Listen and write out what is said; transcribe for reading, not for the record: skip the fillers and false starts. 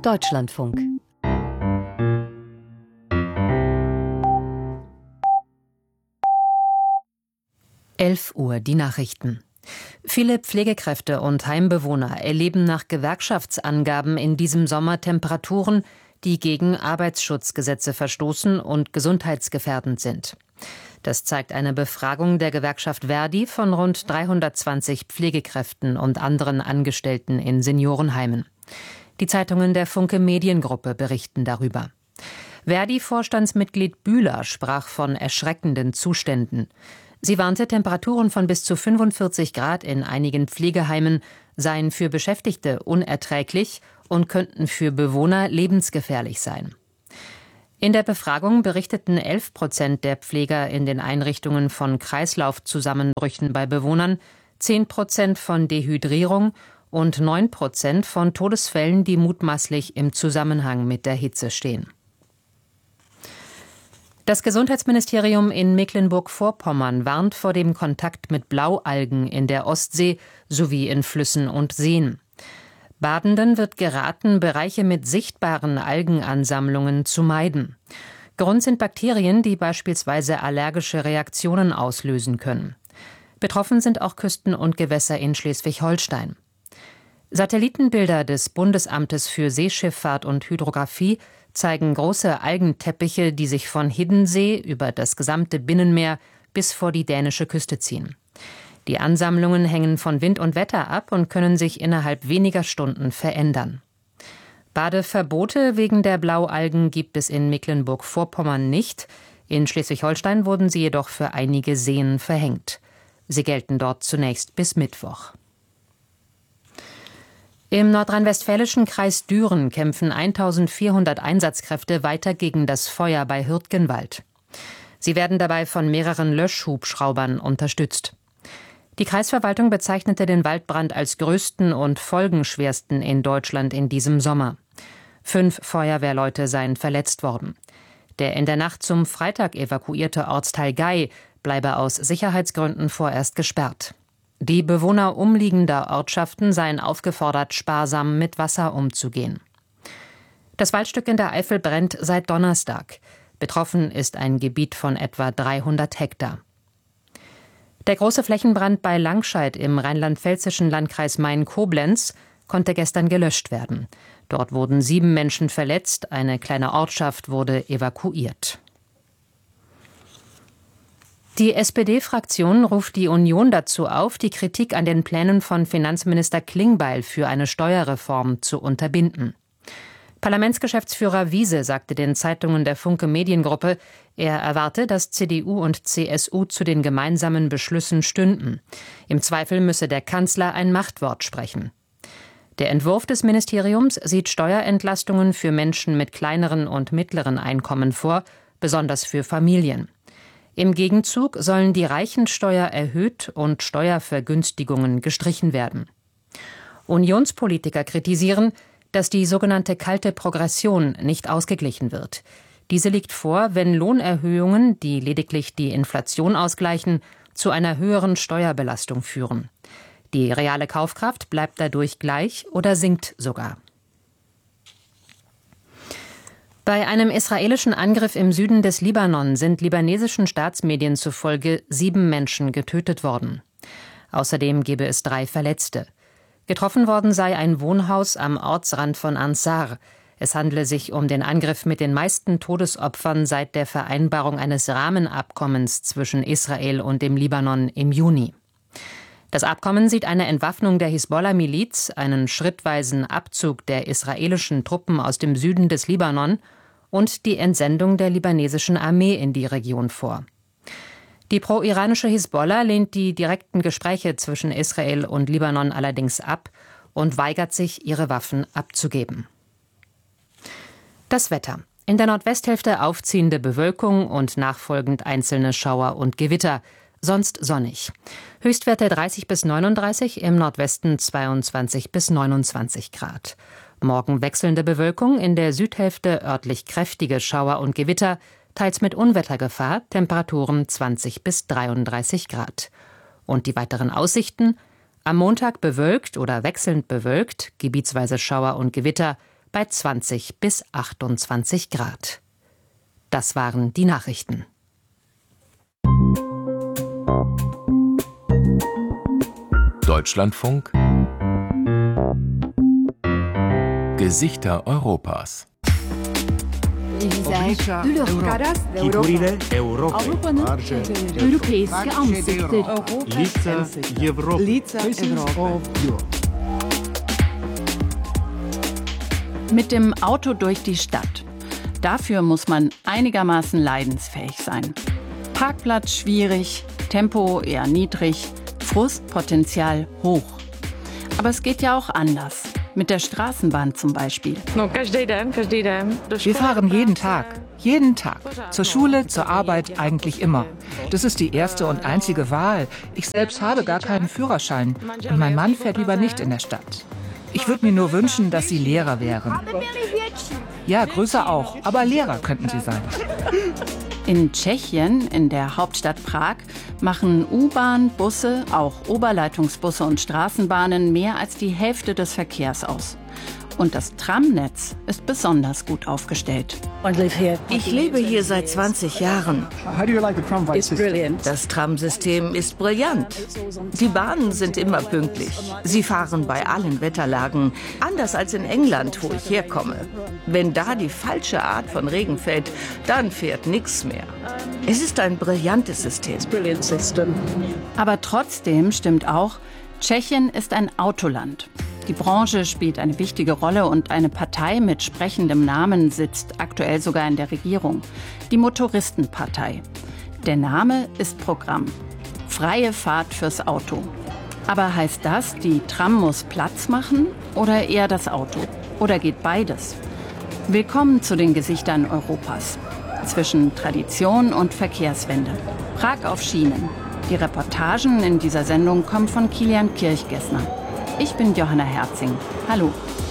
Deutschlandfunk. Uhr, die Nachrichten. Viele Pflegekräfte und Heimbewohner erleben nach Gewerkschaftsangaben in diesem Sommer Temperaturen, die gegen Arbeitsschutzgesetze verstoßen und gesundheitsgefährdend sind. Das zeigt eine Befragung der Gewerkschaft ver.di von rund 320 Pflegekräften und anderen Angestellten in Seniorenheimen. Die Zeitungen der Funke Mediengruppe berichten darüber. ver.di-Vorstandsmitglied Bühler sprach von erschreckenden Zuständen. Sie warnte, Temperaturen von bis zu 45 Grad in einigen Pflegeheimen seien für Beschäftigte unerträglich und könnten für Bewohner lebensgefährlich sein. In der Befragung berichteten 11% der Pfleger in den Einrichtungen von Kreislaufzusammenbrüchen bei Bewohnern, 10% von Dehydrierung und 9% von Todesfällen, die mutmaßlich im Zusammenhang mit der Hitze stehen. Das Gesundheitsministerium in Mecklenburg-Vorpommern warnt vor dem Kontakt mit Blaualgen in der Ostsee sowie in Flüssen und Seen. Badenden wird geraten, Bereiche mit sichtbaren Algenansammlungen zu meiden. Grund sind Bakterien, die beispielsweise allergische Reaktionen auslösen können. Betroffen sind auch Küsten und Gewässer in Schleswig-Holstein. Satellitenbilder des Bundesamtes für Seeschifffahrt und Hydrographie zeigen große Algenteppiche, die sich von Hiddensee über das gesamte Binnenmeer bis vor die dänische Küste ziehen. Die Ansammlungen hängen von Wind und Wetter ab und können sich innerhalb weniger Stunden verändern. Badeverbote wegen der Blaualgen gibt es in Mecklenburg-Vorpommern nicht. In Schleswig-Holstein wurden sie jedoch für einige Seen verhängt. Sie gelten dort zunächst bis Mittwoch. Im nordrhein-westfälischen Kreis Düren kämpfen 1400 Einsatzkräfte weiter gegen das Feuer bei Hürtgenwald. Sie werden dabei von mehreren Löschhubschraubern unterstützt. Die Kreisverwaltung bezeichnete den Waldbrand als größten und folgenschwersten in Deutschland in diesem Sommer. 5 Feuerwehrleute seien verletzt worden. Der in der Nacht zum Freitag evakuierte Ortsteil Gey bleibe aus Sicherheitsgründen vorerst gesperrt. Die Bewohner umliegender Ortschaften seien aufgefordert, sparsam mit Wasser umzugehen. Das Waldstück in der Eifel brennt seit Donnerstag. Betroffen ist ein Gebiet von etwa 300 Hektar. Der große Flächenbrand bei Langscheid im rheinland-pfälzischen Landkreis Main-Koblenz konnte gestern gelöscht werden. Dort wurden 7 Menschen verletzt, eine kleine Ortschaft wurde evakuiert. Die SPD-Fraktion ruft die Union dazu auf, die Kritik an den Plänen von Finanzminister Klingbeil für eine Steuerreform zu unterbinden. Parlamentsgeschäftsführer Wiese sagte den Zeitungen der Funke Mediengruppe, er erwarte, dass CDU und CSU zu den gemeinsamen Beschlüssen stünden. Im Zweifel müsse der Kanzler ein Machtwort sprechen. Der Entwurf des Ministeriums sieht Steuerentlastungen für Menschen mit kleineren und mittleren Einkommen vor, besonders für Familien. Im Gegenzug sollen die Reichensteuer erhöht und Steuervergünstigungen gestrichen werden. Unionspolitiker kritisieren, dass die sogenannte kalte Progression nicht ausgeglichen wird. Diese liegt vor, wenn Lohnerhöhungen, die lediglich die Inflation ausgleichen, zu einer höheren Steuerbelastung führen. Die reale Kaufkraft bleibt dadurch gleich oder sinkt sogar. Bei einem israelischen Angriff im Süden des Libanon sind libanesischen Staatsmedien zufolge 7 Menschen getötet worden. Außerdem gebe es 3 Verletzte. Getroffen worden sei ein Wohnhaus am Ortsrand von Ansar. Es handele sich um den Angriff mit den meisten Todesopfern seit der Vereinbarung eines Rahmenabkommens zwischen Israel und dem Libanon im Juni. Das Abkommen sieht eine Entwaffnung der Hisbollah-Miliz, einen schrittweisen Abzug der israelischen Truppen aus dem Süden des Libanon und die Entsendung der libanesischen Armee in die Region vor. Die pro-iranische Hisbollah lehnt die direkten Gespräche zwischen Israel und Libanon allerdings ab und weigert sich, ihre Waffen abzugeben. Das Wetter. In der Nordwesthälfte aufziehende Bewölkung und nachfolgend einzelne Schauer und Gewitter. Sonst sonnig. Höchstwerte 30 bis 39, im Nordwesten 22 bis 29 Grad. Morgen wechselnde Bewölkung, in der Südhälfte örtlich kräftige Schauer und Gewitter, teils mit Unwettergefahr, Temperaturen 20 bis 33 Grad. Und die weiteren Aussichten? Am Montag bewölkt oder wechselnd bewölkt, gebietsweise Schauer und Gewitter, bei 20 bis 28 Grad. Das waren die Nachrichten. Deutschlandfunk Gesichter Europas. Mit dem Auto durch die Stadt. Dafür muss man einigermaßen leidensfähig sein. Parkplatz schwierig, Tempo eher niedrig, Frustpotenzial hoch. Aber es geht ja auch anders. Mit der Straßenbahn zum Beispiel. Wir fahren jeden Tag. Zur Schule, zur Arbeit, eigentlich immer. Das ist die erste und einzige Wahl. Ich selbst habe gar keinen Führerschein. Und mein Mann fährt lieber nicht in der Stadt. Ich würde mir nur wünschen, dass Sie Lehrer wären. Ja, größer auch. Aber Lehrer könnten Sie sein. In Tschechien, in der Hauptstadt Prag, machen U-Bahn, Busse, auch Oberleitungsbusse und Straßenbahnen mehr als die Hälfte des Verkehrs aus. Und das Tramnetz ist besonders gut aufgestellt. Ich lebe hier seit 20 Jahren. Das Tramsystem ist brillant. Die Bahnen sind immer pünktlich. Sie fahren bei allen Wetterlagen. Anders als in England, wo ich herkomme. Wenn da die falsche Art von Regen fällt, dann fährt nichts mehr. Es ist ein brillantes System. Aber trotzdem stimmt auch, Tschechien ist ein Autoland. Die Branche spielt eine wichtige Rolle und eine Partei mit sprechendem Namen sitzt aktuell sogar in der Regierung. Die Motoristenpartei. Der Name ist Programm. Freie Fahrt fürs Auto. Aber heißt das, die Tram muss Platz machen oder eher das Auto? Oder geht beides? Willkommen zu den Gesichtern Europas. Zwischen Tradition und Verkehrswende. Prag auf Schienen. Die Reportagen in dieser Sendung kommen von Kilian Kirchgessner. Ich bin Johanna Herzing. Hallo.